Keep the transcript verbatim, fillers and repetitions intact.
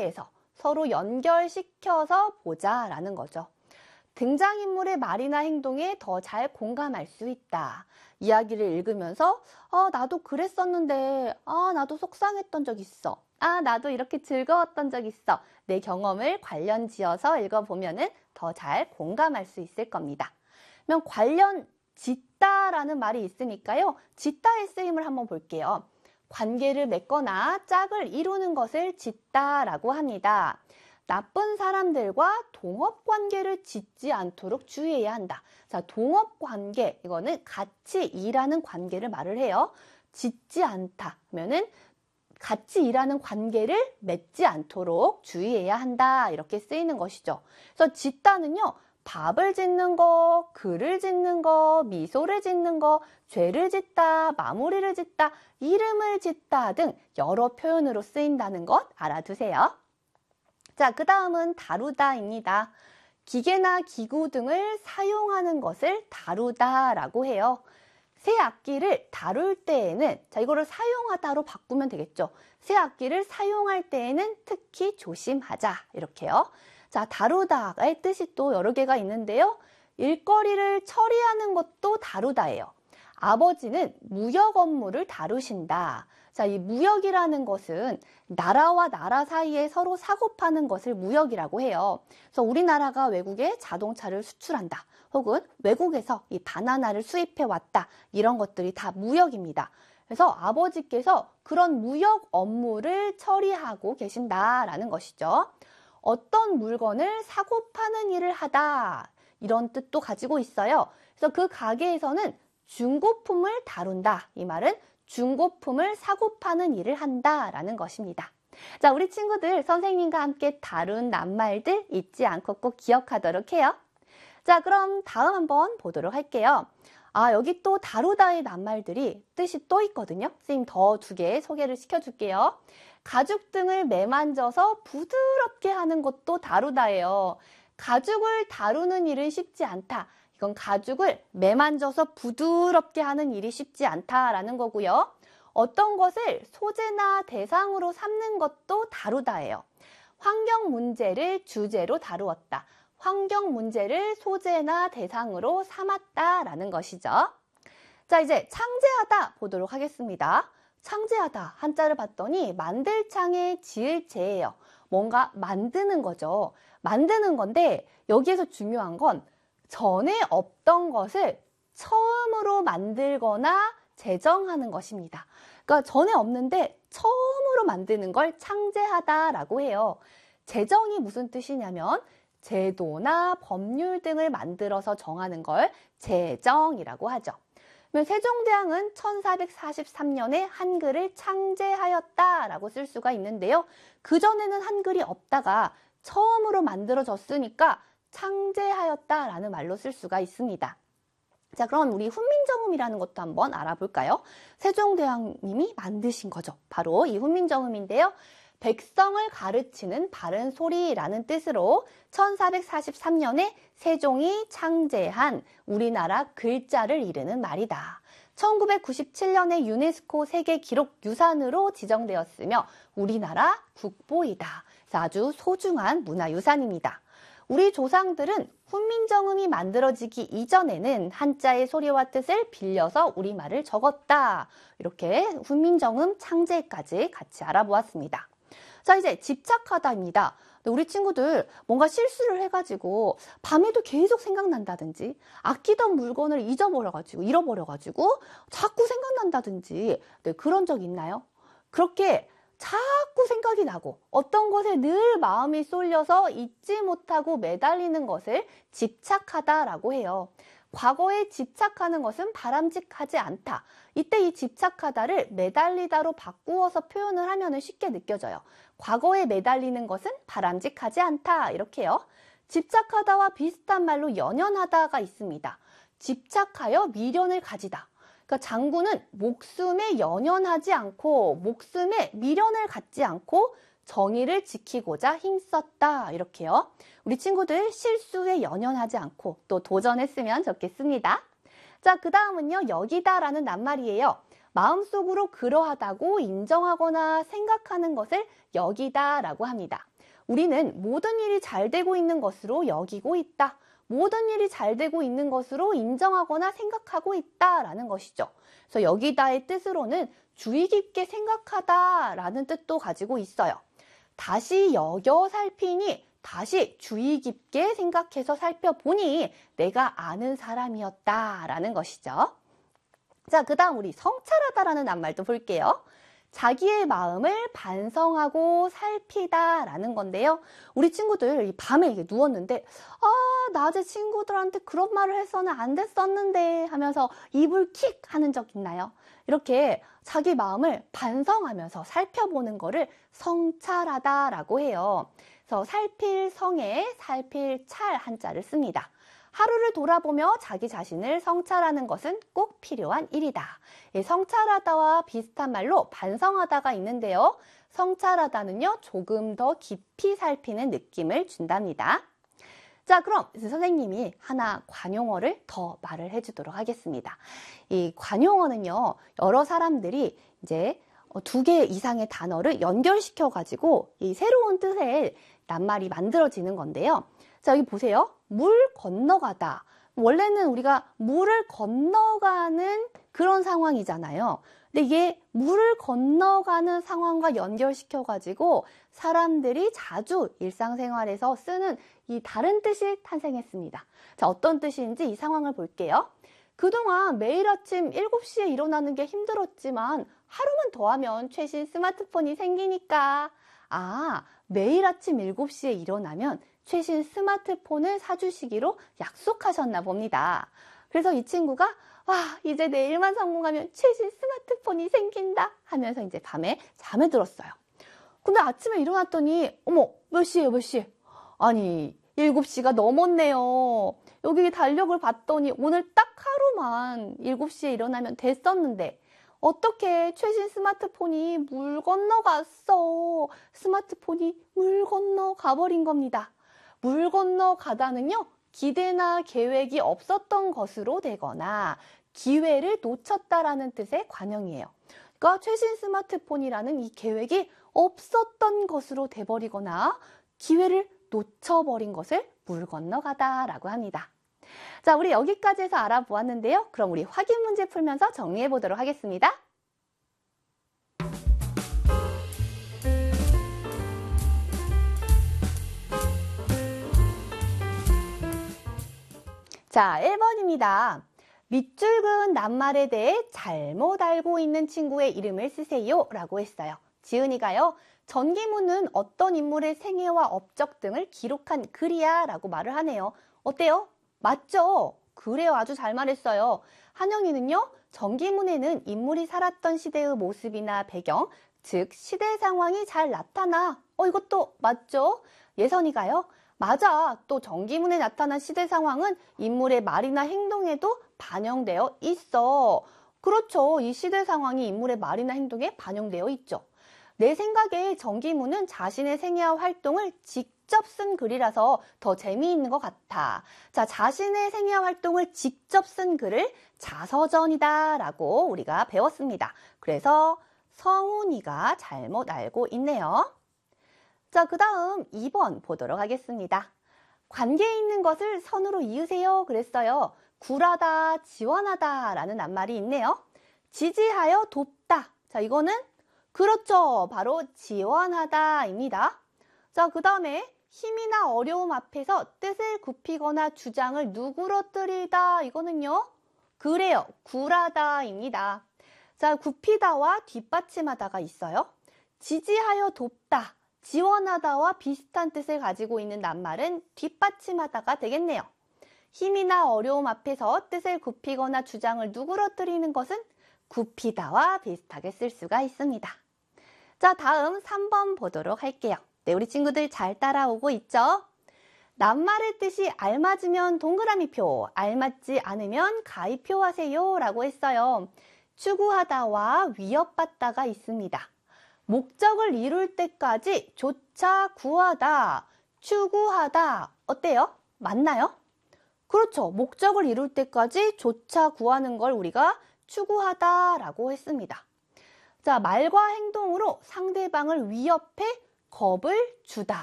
대해서 서로 연결시켜서 보자라는 거죠. 등장인물의 말이나 행동에 더 잘 공감할 수 있다. 이야기를 읽으면서 아, 나도 그랬었는데 아, 나도 속상했던 적 있어. 아, 나도 이렇게 즐거웠던 적 있어. 내 경험을 관련 지어서 읽어보면은 더 잘 공감할 수 있을 겁니다. 그러면 관련 짓다라는 말이 있으니까요. 짓다의 쓰임을 한번 볼게요. 관계를 맺거나 짝을 이루는 것을 짓다라고 합니다. 나쁜 사람들과 동업관계를 짓지 않도록 주의해야 한다. 자, 동업관계, 이거는 같이 일하는 관계를 말을 해요. 짓지 않다 하면은 같이 일하는 관계를 맺지 않도록 주의해야 한다. 이렇게 쓰이는 것이죠. 그래서 짓다는요. 밥을 짓는 거, 글을 짓는 거, 미소를 짓는 거, 죄를 짓다, 마무리를 짓다, 이름을 짓다 등 여러 표현으로 쓰인다는 것 알아두세요. 자, 그 다음은 다루다입니다. 기계나 기구 등을 사용하는 것을 다루다라고 해요. 새 악기를 다룰 때에는, 자, 이거를 사용하다로 바꾸면 되겠죠. 새 악기를 사용할 때에는 특히 조심하자. 이렇게요. 자, 다루다의 뜻이 또 여러 개가 있는데요. 일거리를 처리하는 것도 다루다예요. 아버지는 무역 업무를 다루신다. 자, 이 무역이라는 것은 나라와 나라 사이에 서로 사고 파는 것을 무역이라고 해요. 그래서 우리나라가 외국에 자동차를 수출한다. 혹은 외국에서 이 바나나를 수입해 왔다. 이런 것들이 다 무역입니다. 그래서 아버지께서 그런 무역 업무를 처리하고 계신다라는 것이죠. 어떤 물건을 사고 파는 일을 하다. 이런 뜻도 가지고 있어요. 그래서 그 가게에서는 중고품을 다룬다. 이 말은 중고품을 사고 파는 일을 한다라는 것입니다. 자, 우리 친구들 선생님과 함께 다룬 낱말들 잊지 않고 꼭 기억하도록 해요. 자, 그럼 다음 한번 보도록 할게요. 아, 여기 또 다루다의 낱말들이 뜻이 또 있거든요. 선생님 더 두 개 소개를 시켜줄게요. 가죽 등을 매만져서 부드럽게 하는 것도 다루다예요. 가죽을 다루는 일은 쉽지 않다. 이건 가죽을 매만져서 부드럽게 하는 일이 쉽지 않다라는 거고요. 어떤 것을 소재나 대상으로 삼는 것도 다루다예요. 환경 문제를 주제로 다루었다. 환경 문제를 소재나 대상으로 삼았다라는 것이죠. 자, 이제 창제하다 보도록 하겠습니다. 창제하다 한자를 봤더니 만들 창에 지을 재예요. 뭔가 만드는 거죠. 만드는 건데 여기에서 중요한 건 전에 없던 것을 처음으로 만들거나 제정하는 것입니다. 그러니까 전에 없는데 처음으로 만드는 걸 창제하다라고 해요. 제정이 무슨 뜻이냐면 제도나 법률 등을 만들어서 정하는 걸 제정이라고 하죠. 세종대왕은 천사백사십삼 년에 한글을 창제하였다라고 쓸 수가 있는데요. 그전에는 한글이 없다가 처음으로 만들어졌으니까 창제하였다라는 말로 쓸 수가 있습니다. 자, 그럼 우리 훈민정음이라는 것도 한번 알아볼까요? 세종대왕님이 만드신 거죠. 바로 이 훈민정음인데요. 백성을 가르치는 바른 소리라는 뜻으로 천사백사십삼 년에 세종이 창제한 우리나라 글자를 이르는 말이다. 천구백구십칠 년에 유네스코 세계기록유산으로 지정되었으며 우리나라 국보이다. 그래서 아주 소중한 문화유산입니다. 우리 조상들은 훈민정음이 만들어지기 이전에는 한자의 소리와 뜻을 빌려서 우리말을 적었다. 이렇게 훈민정음 창제까지 같이 알아보았습니다. 자, 이제 집착하다입니다. 우리 친구들 뭔가 실수를 해가지고 밤에도 계속 생각난다든지 아끼던 물건을 잊어버려가지고 잃어버려가지고 자꾸 생각난다든지 네, 그런 적 있나요? 그렇게 자꾸 생각이 나고 어떤 것에 늘 마음이 쏠려서 잊지 못하고 매달리는 것을 집착하다라고 해요. 과거에 집착하는 것은 바람직하지 않다. 이때 이 집착하다를 매달리다로 바꾸어서 표현을 하면 쉽게 느껴져요. 과거에 매달리는 것은 바람직하지 않다. 이렇게요. 집착하다와 비슷한 말로 연연하다가 있습니다. 집착하여 미련을 가지다. 그러니까 장군은 목숨에 연연하지 않고 목숨에 미련을 갖지 않고 정의를 지키고자 힘썼다. 이렇게요. 우리 친구들 실수에 연연하지 않고 또 도전했으면 좋겠습니다. 자, 그 다음은요. 여기다라는 낱말이에요. 마음속으로 그러하다고 인정하거나 생각하는 것을 여기다라고 합니다. 우리는 모든 일이 잘 되고 있는 것으로 여기고 있다. 모든 일이 잘 되고 있는 것으로 인정하거나 생각하고 있다라는 것이죠. 그래서 여기다의 뜻으로는 주의 깊게 생각하다라는 뜻도 가지고 있어요. 다시 여겨 살피니, 다시 주의 깊게 생각해서 살펴보니 내가 아는 사람이었다라는 것이죠. 자, 그 다음 우리 성찰하다라는 낱말도 볼게요. 자기의 마음을 반성하고 살피다라는 건데요. 우리 친구들 밤에 이게 누웠는데 아, 낮에 친구들한테 그런 말을 해서는 안 됐었는데 하면서 입을 킥 하는 적 있나요? 이렇게 자기 마음을 반성하면서 살펴보는 거를 성찰하다라고 해요. 그래서 살필 성에 살필 찰 한자를 씁니다. 하루를 돌아보며 자기 자신을 성찰하는 것은 꼭 필요한 일이다. 성찰하다와 비슷한 말로 반성하다가 있는데요. 성찰하다는요, 조금 더 깊이 살피는 느낌을 준답니다. 자, 그럼 선생님이 하나 관용어를 더 말을 해주도록 하겠습니다. 이 관용어는요, 여러 사람들이 이제 두 개 이상의 단어를 연결시켜가지고 이 새로운 뜻의 낱말이 만들어지는 건데요. 자, 여기 보세요. 물 건너가다. 원래는 우리가 물을 건너가는 그런 상황이잖아요. 근데 이게 물을 건너가는 상황과 연결시켜가지고 사람들이 자주 일상생활에서 쓰는 이 다른 뜻이 탄생했습니다. 자, 어떤 뜻인지 이 상황을 볼게요. 그동안 매일 아침 일곱 시에 일어나는 게 힘들었지만 하루만 더 하면 최신 스마트폰이 생기니까 아, 매일 아침 일곱 시에 일어나면 최신 스마트폰을 사주시기로 약속하셨나 봅니다. 그래서 이 친구가 와, 이제 내일만 성공하면 최신 스마트폰이 생긴다 하면서 이제 밤에 잠에 들었어요. 근데 아침에 일어났더니 어머, 몇 시예요, 몇 시? 아니, 일곱 시가 넘었네요. 여기 달력을 봤더니 오늘 딱 하루만 일곱 시에 일어나면 됐었는데 어떻게 최신 스마트폰이 물 건너갔어. 스마트폰이 물 건너가버린 겁니다. 물 건너가다는요, 기대나 계획이 없었던 것으로 되거나 기회를 놓쳤다라는 뜻의 관용이에요. 그러니까 최신 스마트폰이라는 이 계획이 없었던 것으로 돼버리거나 기회를 놓쳐버린 것을 물 건너가다라고 합니다. 자, 우리 여기까지 해서 알아보았는데요. 그럼 우리 확인 문제 풀면서 정리해 보도록 하겠습니다. 자, 일 번입니다. 밑줄 그은 낱말에 대해 잘못 알고 있는 친구의 이름을 쓰세요 라고 했어요. 지은이가요, 전기문은 어떤 인물의 생애와 업적 등을 기록한 글이야 라고 말을 하네요. 어때요? 맞죠? 그래요. 아주 잘 말했어요. 한영이는요, 전기문에는 인물이 살았던 시대의 모습이나 배경, 즉 시대 상황이 잘 나타나. 어, 이것도 맞죠? 예선이가요, 맞아. 또 전기문에 나타난 시대 상황은 인물의 말이나 행동에도 반영되어 있어. 그렇죠. 이 시대 상황이 인물의 말이나 행동에 반영되어 있죠. 내 생각에 전기문은 자신의 생애와 활동을 직접 쓴 글이라서 더 재미있는 것 같아. 자, 자신의 생애와 활동을 직접 쓴 글을 자서전이다 라고 우리가 배웠습니다. 그래서 성훈이가 잘못 알고 있네요. 자, 그 다음 이 번 보도록 하겠습니다. 관계 있는 것을 선으로 이으세요 그랬어요. 굴하다, 지원하다 라는 낱말이 있네요. 지지하여 돕다. 자, 이거는 그렇죠. 바로 지원하다입니다. 자, 그 다음에 힘이나 어려움 앞에서 뜻을 굽히거나 주장을 누그러뜨리다. 이거는요, 그래요. 굴하다입니다. 자, 굽히다와 뒷받침하다가 있어요. 지지하여 돕다, 지원하다와 비슷한 뜻을 가지고 있는 낱말은 뒷받침하다가 되겠네요. 힘이나 어려움 앞에서 뜻을 굽히거나 주장을 누그러뜨리는 것은 굽히다와 비슷하게 쓸 수가 있습니다. 자, 다음 삼 번 보도록 할게요. 네, 우리 친구들 잘 따라오고 있죠? 낱말의 뜻이 알맞으면 동그라미표, 알맞지 않으면 가위표 하세요 라고 했어요. 추구하다와 위협받다가 있습니다. 목적을 이룰 때까지 조차 구하다, 추구하다. 어때요? 맞나요? 그렇죠. 목적을 이룰 때까지 조차 구하는 걸 우리가 추구하다라고 했습니다. 자, 말과 행동으로 상대방을 위협해 겁을 주다.